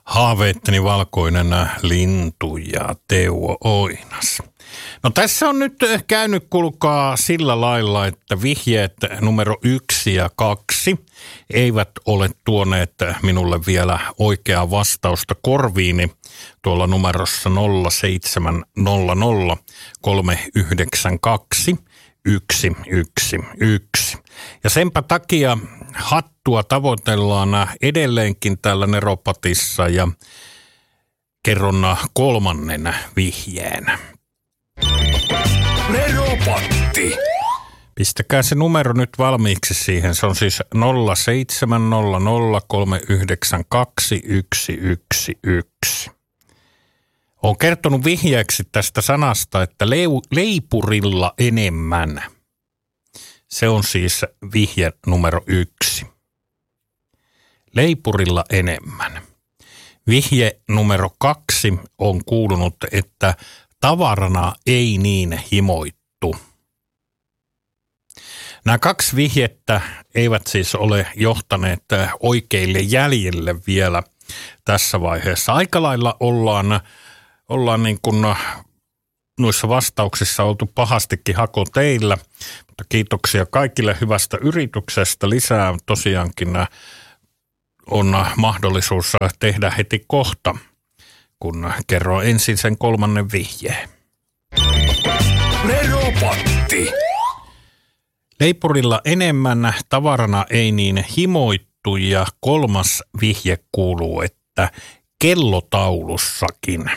Haaveittani valkoinen lintu ja Teuvo Oinas. No tässä on nyt käynyt, kuulkaa, sillä lailla, että vihjeet numero 1 ja 2 eivät ole tuoneet minulle vielä oikeaa vastausta korviini tuolla numerossa 0700 392 111. Ja senpä takia hattua tavoitellaan edelleenkin täällä Neropatissa ja kerron 3. vihjeen. Neropatti. Pistäkää se numero nyt valmiiksi siihen. Se on siis 0700 392 111. Olen kertonut vihjeeksi tästä sanasta, että leipurilla enemmän. Se on siis vihje numero 1. Leipurilla enemmän. Vihje numero 2 on kuulunut, että tavarana ei niin himoittu. Nämä 2 vihjettä eivät siis ole johtaneet oikeille jäljille vielä tässä vaiheessa. Aika lailla ollaan niin kuin noissa vastauksissa oltu pahastikin hakoteillä, mutta kiitoksia kaikille hyvästä yrityksestä. Lisää tosiaankin on mahdollisuus tehdä heti kohta, kun kerron ensin sen 3. vihjeen. Neropatti. Leipurilla enemmän, tavarana ei niin himoittu, ja 3. vihje kuuluu, että kellotaulussakin.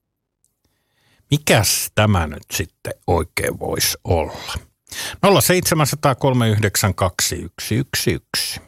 Mikäs tämä nyt sitten oikein voisi olla? 0700 392 111.